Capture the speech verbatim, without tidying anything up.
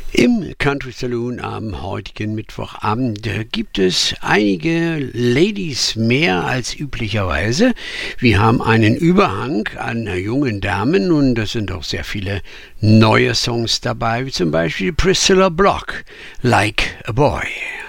Im Country Saloon am heutigen Mittwochabend gibt es einige Ladies mehr als üblicherweise. Wir haben einen Überhang an jungen Damen und es sind auch sehr viele neue Songs dabei, wie zum Beispiel Priscilla Block, Like a Boy.